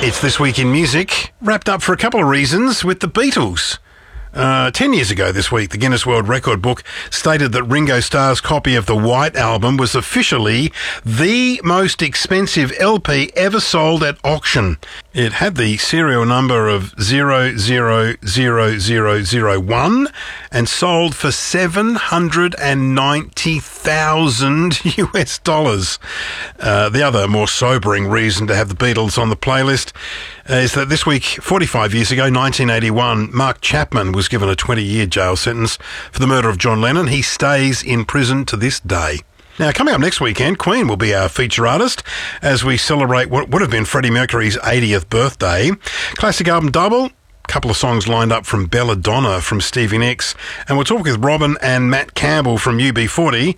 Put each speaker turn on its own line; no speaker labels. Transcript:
It's This Week in Music, wrapped up for a couple of reasons with the Beatles. 10 years ago this week, the Guinness World Record book stated that Ringo Starr's copy of the White Album was officially the most expensive LP ever sold at auction. It had the serial number of 000001 and sold for $790,000 US dollars. The other more sobering reason to have the Beatles on the playlist is that this week, 45 years ago, 1981, Mark Chapman was given a 20-year jail sentence for the murder of John Lennon. He stays in prison to this day. Now, coming up next weekend, Queen will be our feature artist as we celebrate what would have been Freddie Mercury's 80th birthday. Classic album double. Couple of songs lined up from Belladonna from Stevie Nicks. And we'll talk with Robin and Matt Campbell from UB40